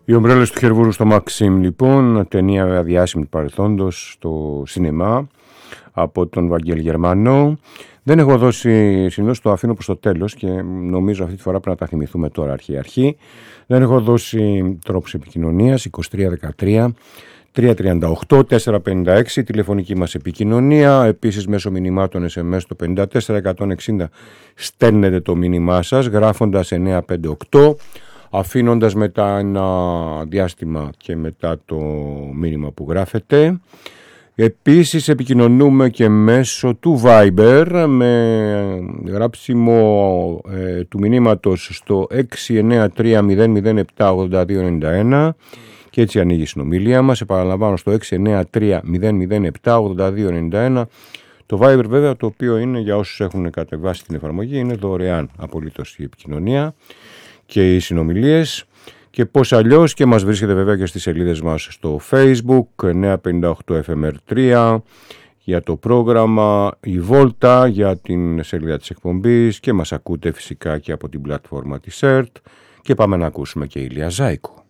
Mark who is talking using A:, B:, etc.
A: Οι ομπρέλες του Χερβούρου στο Μαξίμ, λοιπόν, ταινία διάσημη του παρελθόντος στο σινεμά από τον Βαγγέλη Γερμανό. Δεν έχω δώσει, συνήθως το αφήνω προς το τέλος και νομίζω αυτή τη φορά πρέπει να τα θυμηθούμε τώρα αρχή. Δεν έχω δώσει τρόπους επικοινωνίας, 2313 338 456, τηλεφωνική μας επικοινωνία, επίσης μέσω μηνυμάτων SMS το 54160 στέλνετε το μήνυμά σας γράφοντας 958, αφήνοντας μετά ένα διάστημα και μετά το μήνυμα που γράφετε. Επίσης επικοινωνούμε και μέσω του Viber με γράψιμο του μηνύματος στο 693-007-8291 και έτσι ανοίγει η συνομιλία μας. Επαναλαμβάνω στο 693-007-8291. Το Viber βέβαια, το οποίο είναι για όσους έχουν κατεβάσει την εφαρμογή, είναι δωρεάν απολύτως η επικοινωνία και οι συνομιλίες. Και πώς αλλιώς, και μας βρίσκεται βέβαια και στις σελίδες μας στο Facebook 958 FMR3 για το πρόγραμμα, η Βόλτα για την σελίδα της εκπομπής, και μας ακούτε φυσικά και από την πλατφόρμα της ΕΡΤ. Και πάμε να ακούσουμε και Ηλία Ζάικο.